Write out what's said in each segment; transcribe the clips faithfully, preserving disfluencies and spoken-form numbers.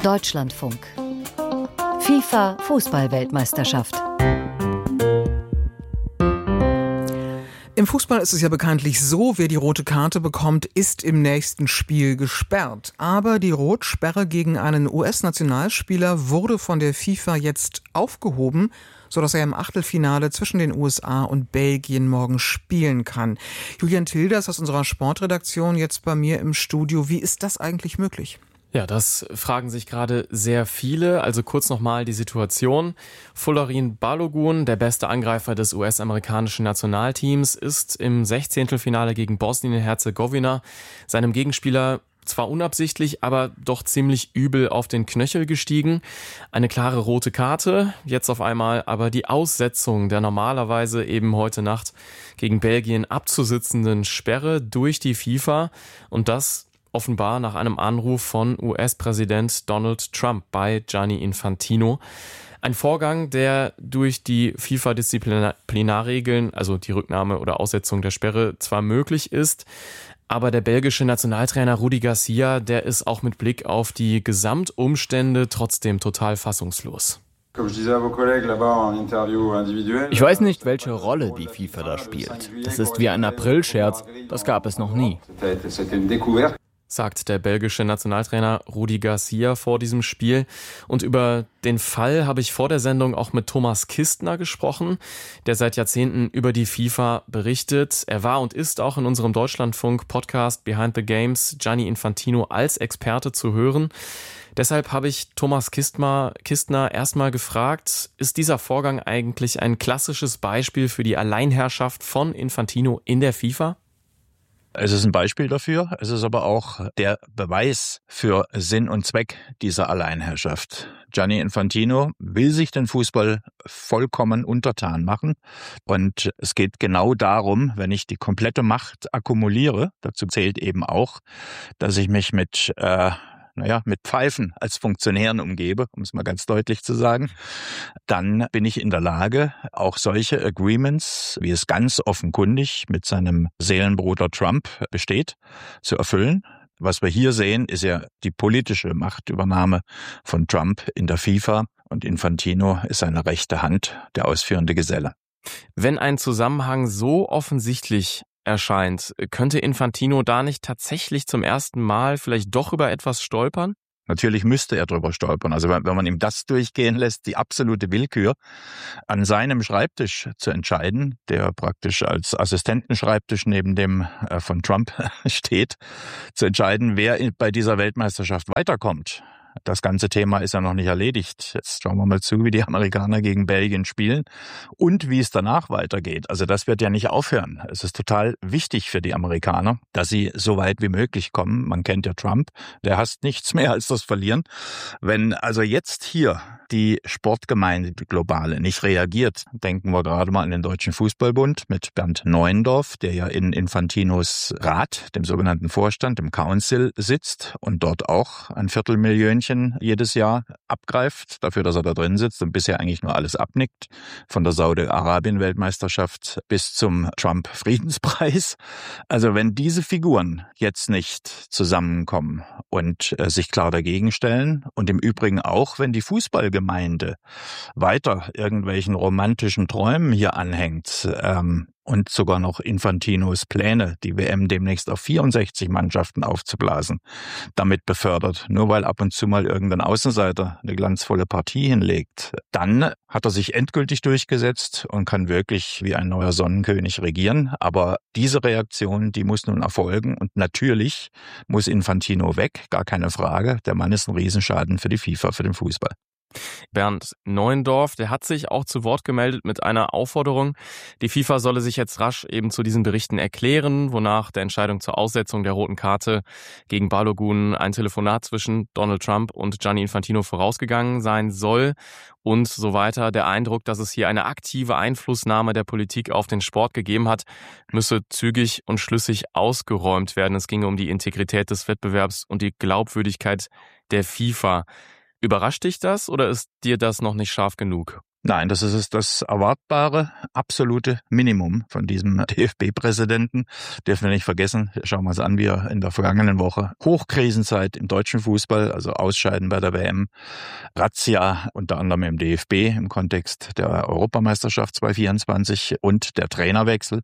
Deutschlandfunk. FIFA Fußball-Weltmeisterschaft. Im Fußball ist es ja bekanntlich so, wer die rote Karte bekommt, ist im nächsten Spiel gesperrt. Aber die Rotsperre gegen einen U S-Nationalspieler wurde von der FIFA jetzt aufgehoben, sodass er im Achtelfinale zwischen den U S A und Belgien morgen spielen kann. Julian Tilders aus unserer Sportredaktion jetzt bei mir im Studio. Wie ist das eigentlich möglich? Ja, das fragen sich gerade sehr viele. Also kurz nochmal die Situation. Folarin Balogun, der beste Angreifer des U S-amerikanischen Nationalteams, ist im Sechzehntelfinale gegen Bosnien-Herzegowina seinem Gegenspieler zwar unabsichtlich, aber doch ziemlich übel auf den Knöchel gestiegen. Eine klare rote Karte, jetzt auf einmal aber die Aussetzung der normalerweise eben heute Nacht gegen Belgien abzusitzenden Sperre durch die FIFA. Und das offenbar nach einem Anruf von U S-Präsident Donald Trump bei Gianni Infantino. Ein Vorgang, der durch die FIFA-Disziplinarregeln, also die Rücknahme oder Aussetzung der Sperre, zwar möglich ist, aber der belgische Nationaltrainer Rudi Garcia, der ist auch mit Blick auf die Gesamtumstände trotzdem total fassungslos. Ich weiß nicht, welche Rolle die FIFA da spielt. Das ist wie ein Aprilscherz, das gab es noch nie, sagt der belgische Nationaltrainer Rudi Garcia vor diesem Spiel. Und über den Fall habe ich vor der Sendung auch mit Thomas Kistner gesprochen, der seit Jahrzehnten über die FIFA berichtet. Er war und ist auch in unserem Deutschlandfunk-Podcast Behind the Games Gianni Infantino als Experte zu hören. Deshalb habe ich Thomas Kistner, Kistner erstmal gefragt, ist dieser Vorgang eigentlich ein klassisches Beispiel für die Alleinherrschaft von Infantino in der FIFA? Es ist ein Beispiel dafür, es ist aber auch der Beweis für Sinn und Zweck dieser Alleinherrschaft. Gianni Infantino will sich den Fußball vollkommen untertan machen und es geht genau darum, wenn ich die komplette Macht akkumuliere, dazu zählt eben auch, dass ich mich mit äh, naja, mit Pfeifen als Funktionären umgebe, um es mal ganz deutlich zu sagen, dann bin ich in der Lage, auch solche Agreements, wie es ganz offenkundig mit seinem Seelenbruder Trump besteht, zu erfüllen. Was wir hier sehen, ist ja die politische Machtübernahme von Trump in der FIFA und Infantino ist seine rechte Hand, der ausführende Geselle. Wenn ein Zusammenhang so offensichtlich erscheint, könnte Infantino da nicht tatsächlich zum ersten Mal vielleicht doch über etwas stolpern? Natürlich müsste er drüber stolpern. Also wenn man ihm das durchgehen lässt, die absolute Willkür, an seinem Schreibtisch zu entscheiden, der praktisch als Assistentenschreibtisch neben dem äh, von Trump steht, zu entscheiden, wer bei dieser Weltmeisterschaft weiterkommt. Das ganze Thema ist ja noch nicht erledigt. Jetzt schauen wir mal zu, wie die Amerikaner gegen Belgien spielen und wie es danach weitergeht. Also das wird ja nicht aufhören. Es ist total wichtig für die Amerikaner, dass sie so weit wie möglich kommen. Man kennt ja Trump, der hasst nichts mehr als das Verlieren. Wenn also jetzt hier die Sportgemeinde, die globale, nicht reagiert, denken wir gerade mal an den Deutschen Fußballbund mit Bernd Neuendorf, der ja in Infantinos Rat, dem sogenannten Vorstand, dem Council sitzt und dort auch ein Viertelmillionchen jedes Jahr abgreift, dafür, dass er da drin sitzt und bisher eigentlich nur alles abnickt, von der Saudi-Arabien-Weltmeisterschaft bis zum Trump-Friedenspreis. Also wenn diese Figuren jetzt nicht zusammenkommen und äh, sich klar dagegen stellen und im Übrigen auch, wenn die Fußballgemeinde weiter irgendwelchen romantischen Träumen hier anhängt, ähm, und sogar noch Infantinos Pläne, die W M demnächst auf vierundsechzig Mannschaften aufzublasen, damit befördert, nur weil ab und zu mal irgendein Außenseiter eine glanzvolle Partie hinlegt. Dann hat er sich endgültig durchgesetzt und kann wirklich wie ein neuer Sonnenkönig regieren. Aber diese Reaktion, die muss nun erfolgen und natürlich muss Infantino weg, gar keine Frage. Der Mann ist ein Riesenschaden für die FIFA, für den Fußball. Bernd Neuendorf, der hat sich auch zu Wort gemeldet mit einer Aufforderung. Die FIFA solle sich jetzt rasch eben zu diesen Berichten erklären, wonach der Entscheidung zur Aussetzung der roten Karte gegen Balogun ein Telefonat zwischen Donald Trump und Gianni Infantino vorausgegangen sein soll und so weiter. Der Eindruck, dass es hier eine aktive Einflussnahme der Politik auf den Sport gegeben hat, müsse zügig und schlüssig ausgeräumt werden. Es ginge um die Integrität des Wettbewerbs und die Glaubwürdigkeit der FIFA. Überrascht dich das oder ist dir das noch nicht scharf genug? Nein, das ist das erwartbare, absolute Minimum von diesem D F B-Präsidenten. Dürfen wir nicht vergessen, schauen wir uns an, wie er in der vergangenen Woche Hochkrisenzeit im deutschen Fußball, also Ausscheiden bei der W M, Razzia unter anderem im D F B im Kontext der Europameisterschaft zweitausendvierundzwanzig und der Trainerwechsel,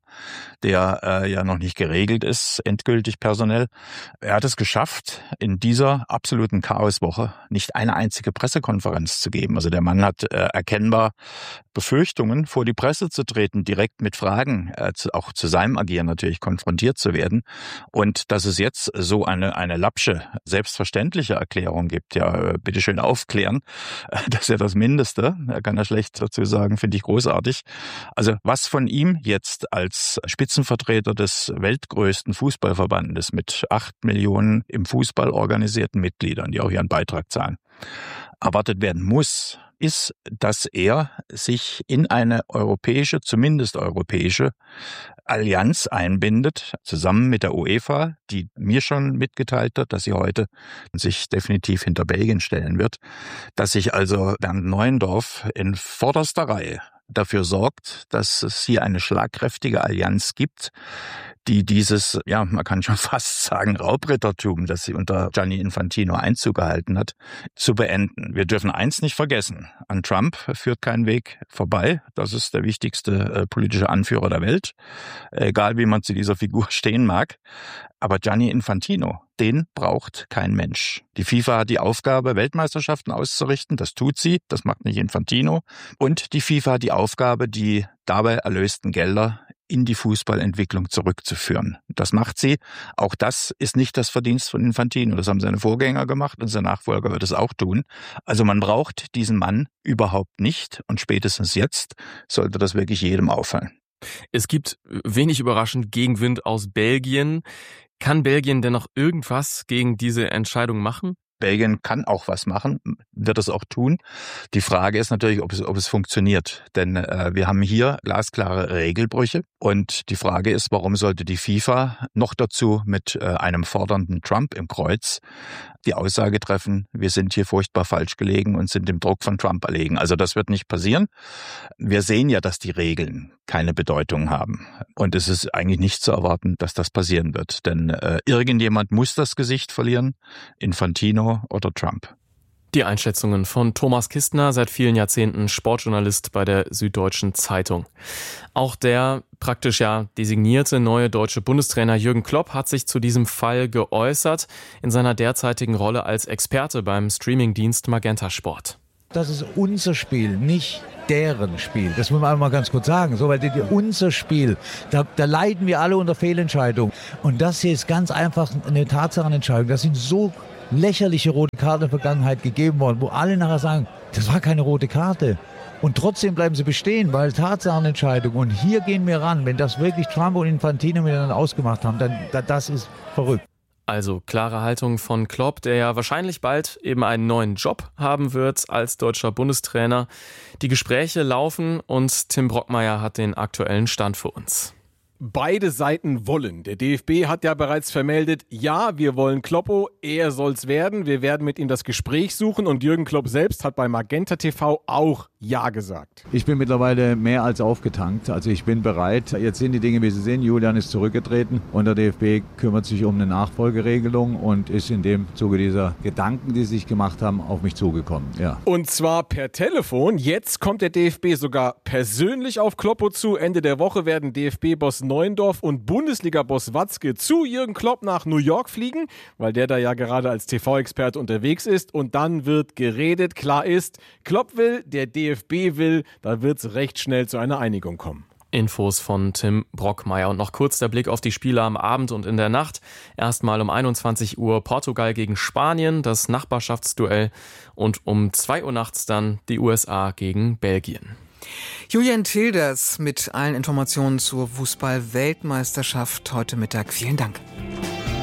der äh, ja noch nicht geregelt ist, endgültig personell. Er hat es geschafft, in dieser absoluten Chaoswoche nicht eine einzige Pressekonferenz zu geben. Also der Mann hat äh, erkennbar Befürchtungen, vor die Presse zu treten, direkt mit Fragen, äh, zu, auch zu seinem Agieren natürlich konfrontiert zu werden. Und dass es jetzt so eine, eine lapsche, selbstverständliche Erklärung gibt, ja, bitteschön aufklären, äh, das ist ja das Mindeste, da kann er schlecht dazu sagen, finde ich großartig. Also was von ihm jetzt als Spitzenvertreter des weltgrößten Fußballverbandes mit acht Millionen im Fußball organisierten Mitgliedern, die auch ihren Beitrag zahlen, erwartet werden muss, ist, dass er sich in eine europäische, zumindest europäische Allianz einbindet, zusammen mit der UEFA, die mir schon mitgeteilt hat, dass sie heute sich definitiv hinter Belgien stellen wird, dass sich also Bernd Neuendorf in vorderster Reihe dafür sorgt, dass es hier eine schlagkräftige Allianz gibt, die dieses, ja, man kann schon fast sagen, Raubrittertum, das sie unter Gianni Infantino Einzug gehalten hat, zu beenden. Wir dürfen eins nicht vergessen. An Trump führt kein Weg vorbei. Das ist der wichtigste äh, politische Anführer der Welt. Egal, wie man zu dieser Figur stehen mag. Aber Gianni Infantino, den braucht kein Mensch. Die FIFA hat die Aufgabe, Weltmeisterschaften auszurichten. Das tut sie. Das macht nicht Infantino. Und die FIFA hat die Aufgabe, die dabei erlösten Gelder in die Fußballentwicklung zurückzuführen. Das macht sie. Auch das ist nicht das Verdienst von Infantino. Das haben seine Vorgänger gemacht und sein Nachfolger wird es auch tun. Also man braucht diesen Mann überhaupt nicht und spätestens jetzt sollte das wirklich jedem auffallen. Es gibt wenig überraschend Gegenwind aus Belgien. Kann Belgien denn noch irgendwas gegen diese Entscheidung machen? Belgien kann auch was machen, wird es auch tun. Die Frage ist natürlich, ob es, ob es funktioniert. Denn äh, wir haben hier glasklare Regelbrüche. Und die Frage ist, warum sollte die FIFA noch dazu mit äh, einem fordernden Trump im Kreuz die Aussage treffen, wir sind hier furchtbar falsch gelegen und sind dem Druck von Trump erlegen. Also das wird nicht passieren. Wir sehen ja, dass die Regeln keine Bedeutung haben. Und es ist eigentlich nicht zu erwarten, dass das passieren wird. Denn äh, irgendjemand muss das Gesicht verlieren. Infantino oder Trump. Die Einschätzungen von Thomas Kistner, seit vielen Jahrzehnten Sportjournalist bei der Süddeutschen Zeitung. Auch der praktisch ja designierte neue deutsche Bundestrainer Jürgen Klopp hat sich zu diesem Fall geäußert in seiner derzeitigen Rolle als Experte beim Streamingdienst Magenta Sport. Das ist unser Spiel, nicht deren Spiel. Das muss man einmal ganz kurz sagen. So, weil die, die, unser Spiel, da, da leiden wir alle unter Fehlentscheidungen. Und das hier ist ganz einfach eine Tatsachenentscheidung. Das sind so lächerliche rote Karten in der Vergangenheit gegeben worden, wo alle nachher sagen, das war keine rote Karte. Und trotzdem bleiben sie bestehen, weil Tatsachenentscheidung. Und hier gehen wir ran. Wenn das wirklich Trump und Infantino miteinander ausgemacht haben, dann das ist verrückt. Also klare Haltung von Klopp, der ja wahrscheinlich bald eben einen neuen Job haben wird als deutscher Bundestrainer. Die Gespräche laufen und Tim Brockmeier hat den aktuellen Stand für uns. Beide Seiten wollen. Der D F B hat ja bereits vermeldet, ja, wir wollen Kloppo, er soll's werden. Wir werden mit ihm das Gespräch suchen und Jürgen Klopp selbst hat bei Magenta T V auch Ja gesagt. Ich bin mittlerweile mehr als aufgetankt. Also ich bin bereit. Jetzt sind die Dinge, wie sie sind. Julian ist zurückgetreten und der D F B kümmert sich um eine Nachfolgeregelung und ist in dem Zuge dieser Gedanken, die sie sich gemacht haben, auf mich zugekommen. Ja. Und zwar per Telefon. Jetzt kommt der D F B sogar persönlich auf Kloppo zu. Ende der Woche werden D F B-Boss Neuendorf und Bundesliga-Boss Watzke zu Jürgen Klopp nach New York fliegen, weil der da ja gerade als T V-Experte unterwegs ist. Und dann wird geredet. Klar ist, Klopp will, der D F B will, da wird es recht schnell zu einer Einigung kommen. Infos von Tim Brockmeier. Und noch kurz der Blick auf die Spiele am Abend und in der Nacht. Erstmal um einundzwanzig Uhr Portugal gegen Spanien, das Nachbarschaftsduell. Und um zwei Uhr nachts dann die U S A gegen Belgien. Julian Tilders mit allen Informationen zur Fußball-Weltmeisterschaft heute Mittag. Vielen Dank.